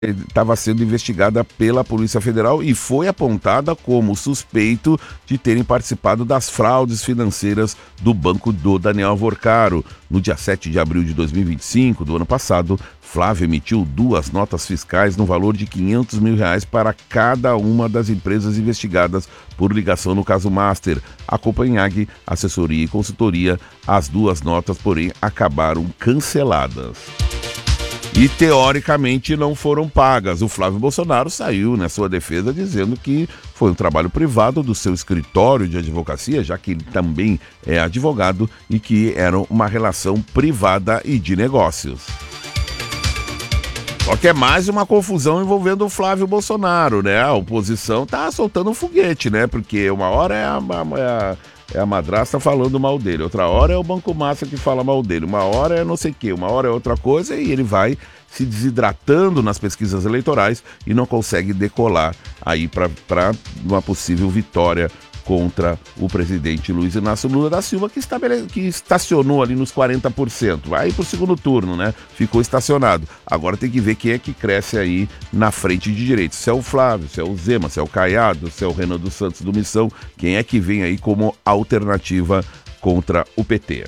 estava sendo investigada pela Polícia Federal e foi apontada como suspeito de terem participado das fraudes financeiras do banco do Daniel Vorcaro. No dia 7 de abril de 2025, do ano passado, Flávio emitiu 2 notas fiscais no valor de R$500 mil para cada uma das empresas investigadas por ligação no caso Master, a Copenhague, assessoria e consultoria. As 2 notas, porém, acabaram canceladas. E, teoricamente, não foram pagas. O Flávio Bolsonaro saiu na sua defesa dizendo que foi um trabalho privado do seu escritório de advocacia, já que ele também é advogado, e que era uma relação privada e de negócios. Só que é mais uma confusão envolvendo o Flávio Bolsonaro, né? A oposição tá soltando um foguete, né? Porque uma hora é a madrasta falando mal dele, outra hora é o Banco Master que fala mal dele, uma hora é não sei o que, uma hora é outra coisa, e ele vai se desidratando nas pesquisas eleitorais e não consegue decolar aí para uma possível vitória contra o presidente Luiz Inácio Lula da Silva, que estacionou ali nos 40%. Vai pro segundo turno, né? Ficou estacionado. Agora tem que ver quem é que cresce aí na frente de direita. Se é o Flávio, se é o Zema, se é o Caiado, se é o Renan dos Santos do Missão, quem é que vem aí como alternativa contra o PT.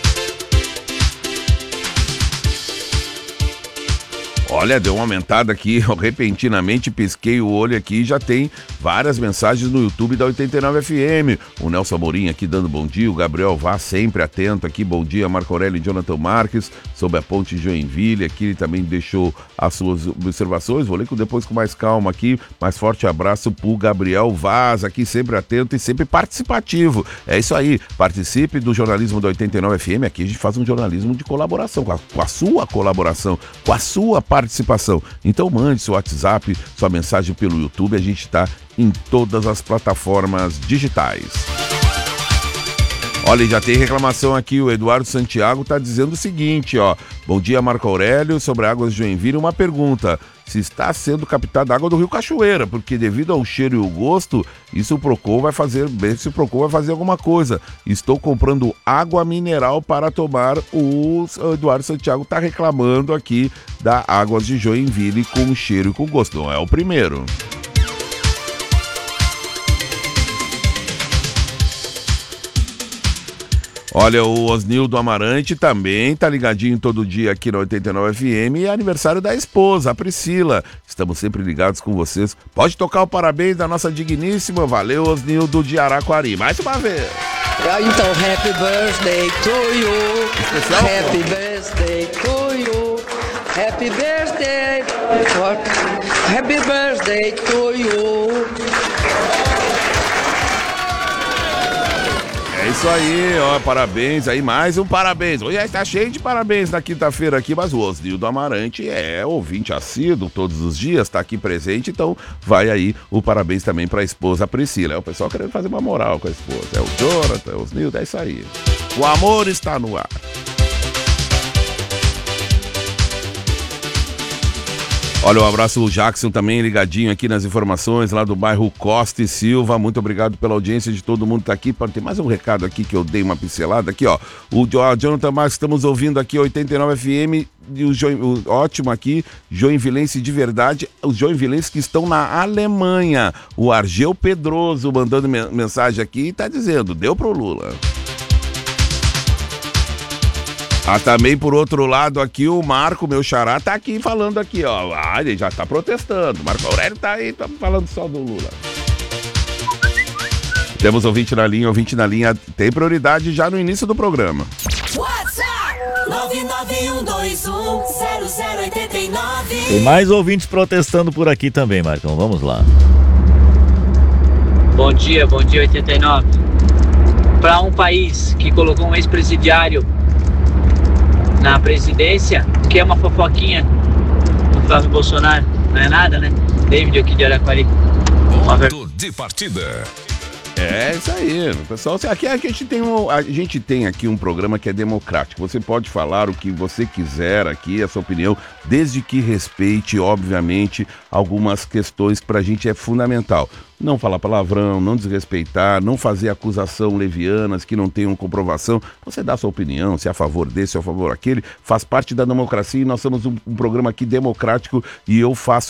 Olha, deu uma aumentada aqui, repentinamente pisquei o olho aqui e já tem várias mensagens no YouTube da 89 FM. O Nelson Amorim aqui dando bom dia, o Gabriel Vaz sempre atento aqui, bom dia, Marco Aurélio e Jonathan Marques, sobre a ponte de Joinville, aqui ele também deixou as suas observações, vou ler depois com mais calma aqui, mais forte abraço pro Gabriel Vaz, aqui sempre atento e sempre participativo. É isso aí, participe do jornalismo da 89 FM, aqui a gente faz um jornalismo de colaboração, com a sua colaboração, com a sua participação. Então mande seu WhatsApp, sua mensagem pelo YouTube, a gente está em todas as plataformas digitais. Olha, já tem reclamação aqui, o Eduardo Santiago está dizendo o seguinte, ó. Bom dia, Marco Aurélio, sobre águas de Joinville, uma pergunta. Se está sendo captada água do Rio Cachoeira, porque devido ao cheiro e o gosto, o Procon vai fazer alguma coisa. Estou comprando água mineral para tomar. O Eduardo Santiago está reclamando aqui da Águas de Joinville com cheiro e com gosto. Não é o primeiro. Olha, o Osnildo Amarante também tá ligadinho todo dia aqui na 89 FM e é aniversário da esposa, a Priscila. Estamos sempre ligados com vocês. Pode tocar o parabéns da nossa digníssima. Valeu, Osnildo de Araquari. Mais uma vez. Então, happy birthday to you. Especial, happy birthday to you. Happy birthday. Happy birthday to you. É isso aí, ó, parabéns aí, mais um parabéns. Hoje tá cheio de parabéns na quinta-feira aqui, mas o Osnildo Amarante é ouvinte assíduo todos os dias, tá aqui presente, então vai aí o parabéns também pra esposa Priscila. É o pessoal querendo fazer uma moral com a esposa. É o Jonathan, é o Osnildo, é isso aí. O amor está no ar. Olha, um abraço, o Jackson também ligadinho aqui nas informações lá do bairro Costa e Silva. Muito obrigado pela audiência de todo mundo que tá aqui. Tem mais um recado aqui que eu dei uma pincelada aqui, ó. O Jonathan Marques, estamos ouvindo aqui 89 FM, ótimo aqui, Joinvilense de verdade, os joinvilenses que estão na Alemanha. O Argel Pedroso mandando mensagem aqui e tá dizendo, deu pro Lula. Também por outro lado aqui o Marco, meu xará, tá aqui falando aqui, ó. Ele já tá protestando. Marco Aurélio tá aí, tá falando só do Lula. Temos ouvinte na linha, tem prioridade já no início do programa. WhatsApp 991210089. Tem mais ouvintes protestando por aqui também, Marcão. Vamos lá. Bom dia 89. Para um país que colocou um ex-presidiário na presidência, que é uma fofoquinha do Flávio Bolsonaro, não é nada, né? David aqui de Araquari. Ponto de partida. É isso aí, pessoal. Aqui a gente tem aqui um programa que é democrático. Você pode falar o que você quiser aqui, a sua opinião, desde que respeite, obviamente, algumas questões que pra gente é fundamental. Não falar palavrão, não desrespeitar, não fazer acusação levianas que não tenham comprovação. Você dá a sua opinião, se é a favor desse ou a favor daquele, faz parte da democracia e nós somos um programa aqui democrático e eu faço